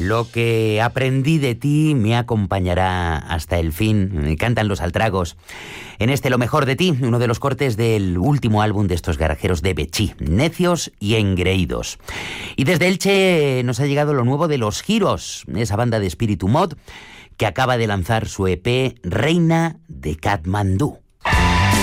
Lo que aprendí de ti me acompañará hasta el fin. Cantan Los Altragos. En este Lo mejor de ti, uno de los cortes del último álbum de estos garajeros de Betxí, Necios y Engreídos. Y desde Elche nos ha llegado lo nuevo de Los Giros, esa banda de espíritu mod que acaba de lanzar su EP Reina de Katmandú.